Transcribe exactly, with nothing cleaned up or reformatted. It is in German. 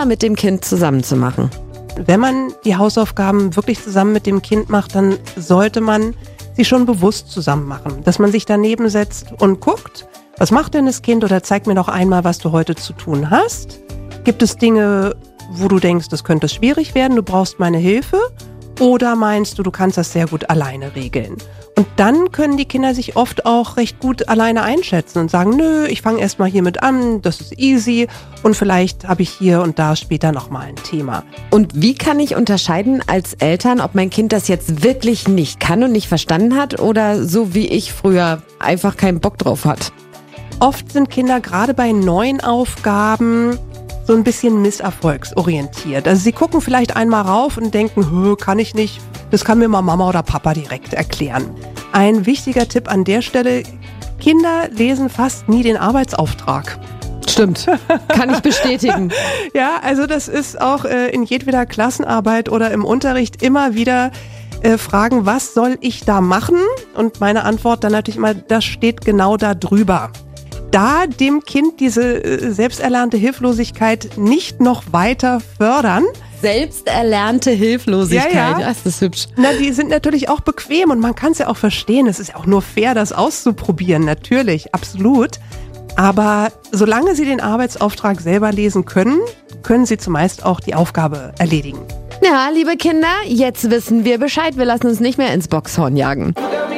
immer mit dem Kind zusammen zu machen? Wenn man die Hausaufgaben wirklich zusammen mit dem Kind macht, dann sollte man sie schon bewusst zusammen machen. Dass man sich daneben setzt und guckt, was macht denn das Kind oder zeig mir doch einmal, was du heute zu tun hast. Gibt es Dinge, wo du denkst, das könnte schwierig werden, du brauchst meine Hilfe? Oder meinst du, du kannst das sehr gut alleine regeln? Und dann können die Kinder sich oft auch recht gut alleine einschätzen und sagen, nö, ich fange erst mal hiermit an, das ist easy und vielleicht habe ich hier und da später nochmal ein Thema. Und wie kann ich unterscheiden als Eltern, ob mein Kind das jetzt wirklich nicht kann und nicht verstanden hat oder so wie ich früher einfach keinen Bock drauf hat? Oft sind Kinder gerade bei neuen Aufgaben so ein bisschen misserfolgsorientiert. Also sie gucken vielleicht einmal rauf und denken, kann ich nicht, das kann mir mal Mama oder Papa direkt erklären. Ein wichtiger Tipp an der Stelle, Kinder lesen fast nie den Arbeitsauftrag. Stimmt, kann ich bestätigen. Ja, also das ist auch äh, in jedweder Klassenarbeit oder im Unterricht immer wieder äh, fragen, was soll ich da machen? Und meine Antwort dann natürlich immer, das steht genau da drüber. Da dem Kind diese äh, selbsterlernte Hilflosigkeit nicht noch weiter fördern. Selbsterlernte Hilflosigkeit, ja, ja. Das ist hübsch. Na, die sind natürlich auch bequem und man kann es ja auch verstehen. Es ist ja auch nur fair, das auszuprobieren, natürlich, absolut. Aber solange sie den Arbeitsauftrag selber lesen können, können sie zumeist auch die Aufgabe erledigen. Ja, liebe Kinder, jetzt wissen wir Bescheid. Wir lassen uns nicht mehr ins Boxhorn jagen.